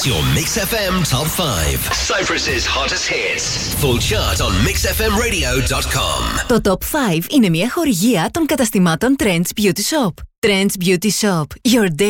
your Mix FM Top 5. Cyprus's hottest hits. Full chart on mixfmradio.com. Το Top 5 είναι μια χορηγία των καταστημάτων Trends Beauty Shop. Trends Beauty Shop. Your day